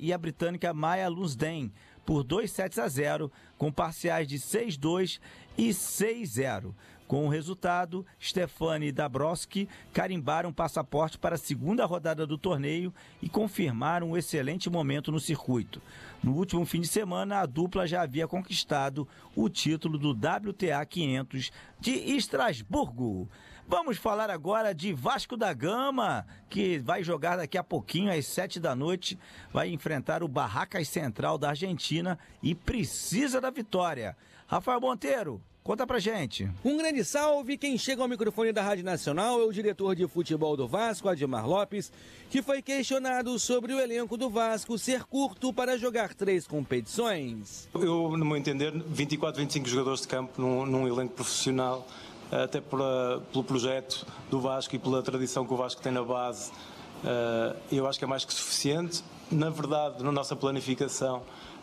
e a britânica Maya Lunsden por 2-0, com parciais de 6-2 e 6-0. Com o resultado, Stefani e Dabrowski carimbaram passaporte para a segunda rodada do torneio e confirmaram um excelente momento no circuito. No último fim de semana, a dupla já havia conquistado o título do WTA 500 de Estrasburgo. Vamos falar agora de Vasco da Gama, que vai jogar daqui a pouquinho, às 7 da noite, vai enfrentar o Barracas Central da Argentina e precisa da vitória. Rafael Monteiro, conta pra gente. Um grande salve. Quem chega ao microfone da Rádio Nacional é o diretor de futebol do Vasco, Admar Lopes, que foi questionado sobre o elenco do Vasco ser curto para jogar 3 competições. Eu, no meu entender, 24, 25 jogadores de campo num elenco profissional, até pelo projeto do Vasco e pela tradição que o Vasco tem na base, eu acho que é mais que suficiente. Na verdade, na nossa planificação,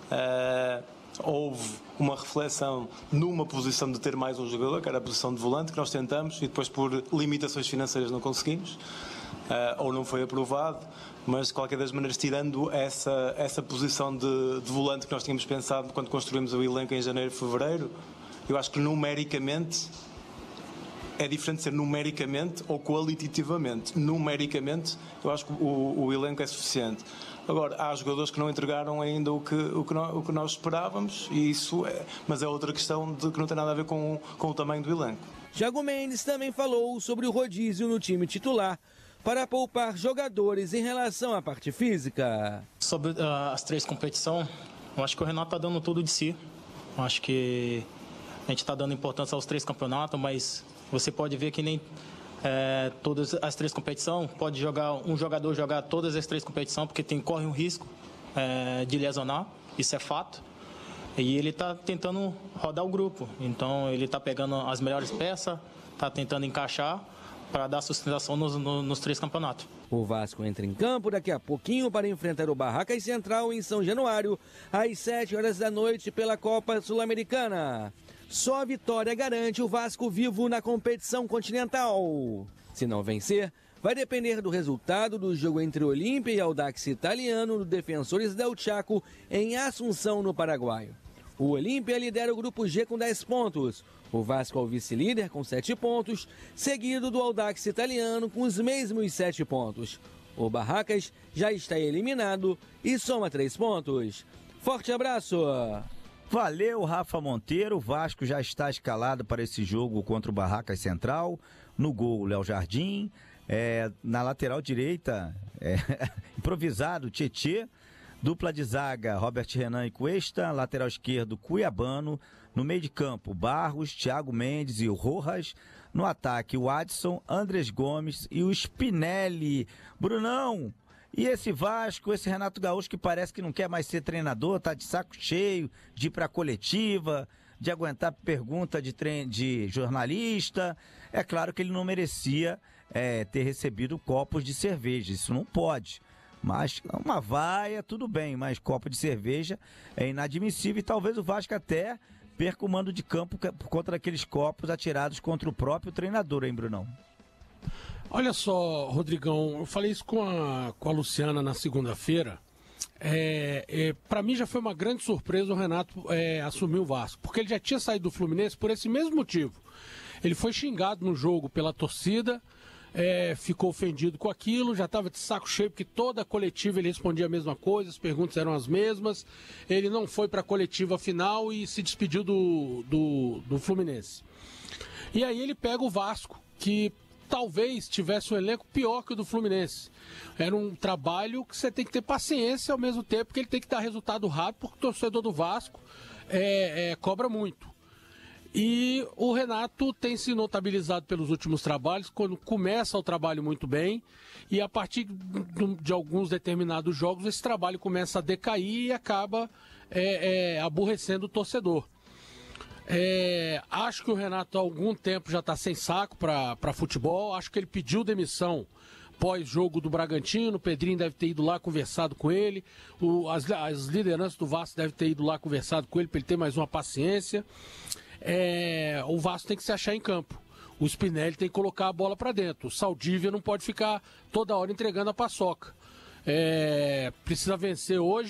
houve uma reflexão numa posição de ter mais um jogador, que era a posição de volante, que nós tentamos e depois por limitações financeiras não conseguimos, ou não foi aprovado, mas de qualquer das maneiras, tirando essa posição de volante que nós tínhamos pensado quando construímos o elenco em janeiro e fevereiro, eu acho que numericamente é diferente ser numericamente ou qualitativamente. Numericamente, eu acho que o elenco é suficiente. Agora, há jogadores que não entregaram ainda o que nós esperávamos, e isso mas é outra questão que não tem nada a ver com o tamanho do elenco. Thiago Mendes também falou sobre o rodízio no time titular para poupar jogadores em relação à parte física. Sobre as 3 competições, eu acho que o Renato está dando tudo de si. Eu acho que a gente está dando importância aos 3 campeonatos, mas você pode ver que nem todas as 3 competições, pode jogar um jogador jogar todas as 3 competições, porque corre um risco de lesionar, isso é fato. E ele está tentando rodar o grupo, então ele está pegando as melhores peças, está tentando encaixar para dar sustentação nos 3 campeonatos. O Vasco entra em campo daqui a pouquinho para enfrentar o Barracas Central em São Januário, às 7 horas da noite pela Copa Sul-Americana. Só a vitória garante o Vasco vivo na competição continental. Se não vencer, vai depender do resultado do jogo entre Olímpia e Audax Italiano no Defensores del Chaco, em Assunção, no Paraguai. O Olímpia lidera o grupo G com 10 pontos. O Vasco é o vice-líder com 7 pontos, seguido do Audax Italiano com os mesmos 7 pontos. O Barracas já está eliminado e soma 3 pontos. Forte abraço! Valeu, Rafa Monteiro. O Vasco já está escalado para esse jogo contra o Barracas Central. No gol, Léo Jardim. Na lateral direita, improvisado, Tietê. Dupla de zaga, Robert Renan e Cuesta. Lateral esquerdo, Cuiabano. No meio de campo, Barros, Thiago Mendes e o Rojas. No ataque, o Adson, Andrés Gomes e o Spinelli. Brunão! E esse Vasco, esse Renato Gaúcho que parece que não quer mais ser treinador, tá de saco cheio de ir pra coletiva, de aguentar pergunta de jornalista. É claro que ele não merecia ter recebido copos de cerveja, isso não pode. Mas uma vaia, tudo bem, mas copo de cerveja é inadmissível e talvez o Vasco até perca o mando de campo por conta daqueles copos atirados contra o próprio treinador, hein, Brunão? Olha só, Rodrigão, eu falei isso com a Luciana na segunda-feira. Para mim já foi uma grande surpresa o Renato assumir o Vasco, porque ele já tinha saído do Fluminense por esse mesmo motivo. Ele foi xingado no jogo pela torcida, ficou ofendido com aquilo, já estava de saco cheio, porque toda a coletiva ele respondia a mesma coisa, as perguntas eram as mesmas. Ele não foi para a coletiva final e se despediu do Fluminense. E aí ele pega o Vasco, que talvez tivesse um elenco pior que o do Fluminense. Era um trabalho que você tem que ter paciência ao mesmo tempo que ele tem que dar resultado rápido, porque o torcedor do Vasco cobra muito. E o Renato tem se notabilizado pelos últimos trabalhos, quando começa o trabalho muito bem, e a partir de alguns determinados jogos esse trabalho começa a decair e acaba aborrecendo o torcedor. Acho que o Renato há algum tempo já está sem saco para futebol. Acho que ele pediu demissão pós-jogo do Bragantino. O Pedrinho deve ter ido lá conversado com ele. As lideranças do Vasco devem ter ido lá conversado com ele para ele ter mais uma paciência. O Vasco tem que se achar em campo. O Spinelli tem que colocar a bola para dentro. O Saldívia não pode ficar toda hora entregando a paçoca. Precisa vencer hoje.